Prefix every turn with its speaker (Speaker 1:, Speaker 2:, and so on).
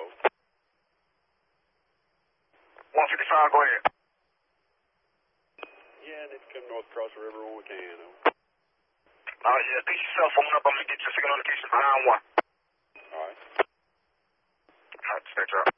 Speaker 1: over.
Speaker 2: 155, go ahead.
Speaker 1: Yeah, need to come north across the river when we can, over.
Speaker 2: Yeah, piece your cell phone up. I'm going to get your signal indication behind one.
Speaker 1: All right.
Speaker 2: All right, stay up.